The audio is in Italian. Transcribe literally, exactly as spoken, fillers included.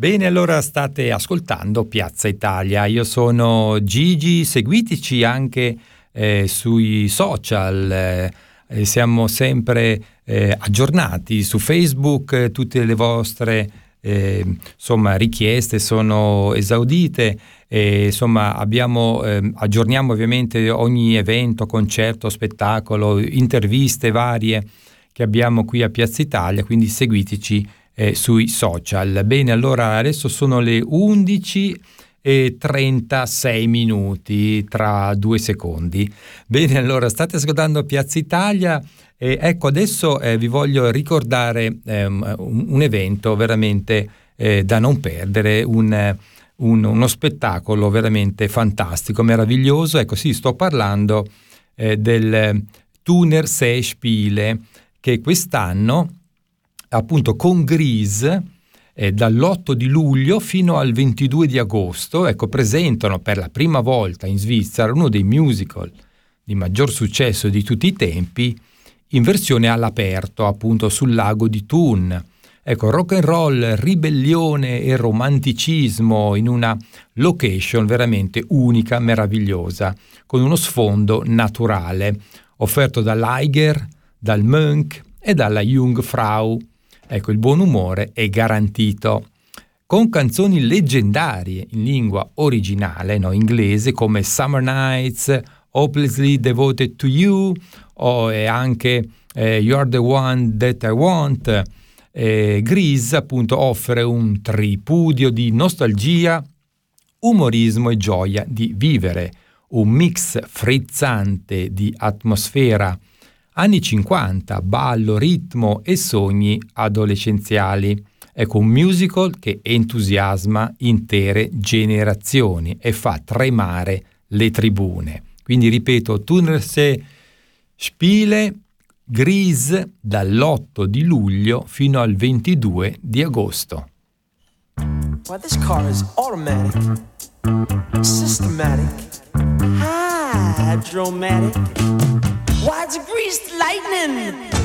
Bene, allora state ascoltando Piazza Italia, io sono Gigi, seguiteci anche eh, sui social, eh, siamo sempre eh, aggiornati su Facebook, eh, tutte le vostre eh, insomma, richieste sono esaudite, e, insomma abbiamo, eh, aggiorniamo ovviamente ogni evento, concerto, spettacolo, interviste varie che abbiamo qui a Piazza Italia, quindi seguiteci Eh, sui social. Bene, allora adesso sono le undici e trentasei minuti, tra due secondi. Bene, allora state ascoltando Piazza Italia e ecco adesso eh, vi voglio ricordare ehm, un, un evento veramente eh, da non perdere, un, un, uno spettacolo veramente fantastico, meraviglioso. Ecco, sì, sto parlando eh, del Thunersee Spiele, che quest'anno appunto con Grease eh, dall'otto di luglio fino al ventidue di agosto, ecco, presentano per la prima volta in Svizzera uno dei musical di maggior successo di tutti i tempi in versione all'aperto, appunto sul lago di Thun. Ecco, rock and roll, ribellione e romanticismo in una location veramente unica, meravigliosa, con uno sfondo naturale, offerto dall'Eiger, dal Munch e dalla Jungfrau. Ecco, il buon umore è garantito, con canzoni leggendarie in lingua originale, no, inglese, come Summer Nights, Hopelessly Devoted to You, o e anche eh, You're the One That I Want. Eh, Grease appunto offre un tripudio di nostalgia, umorismo e gioia di vivere, un mix frizzante di atmosfera anni cinquanta, ballo, ritmo e sogni adolescenziali. Ecco, un musical che entusiasma intere generazioni e fa tremare le tribune. Quindi ripeto, Thunersee Spiele, Grease, dall'otto di luglio fino al ventidue di agosto. Well, this car is automatic, systematic, hydromatic. Why, it's greased lightning.